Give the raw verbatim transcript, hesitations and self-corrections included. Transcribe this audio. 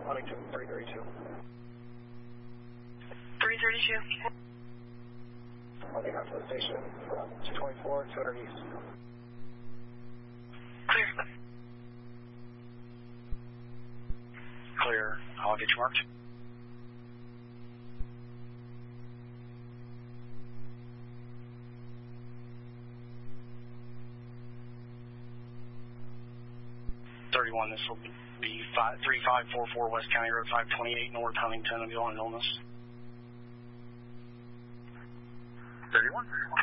Huntington, three thirty-two. three thirty-two. Hunting out to the station, two twenty-four, two hundred east. Clear. Clear. I'll get you marked. thirty-one, this will be three five four four West County Road five twenty-eight North Huntington of Illinois. thirty-one.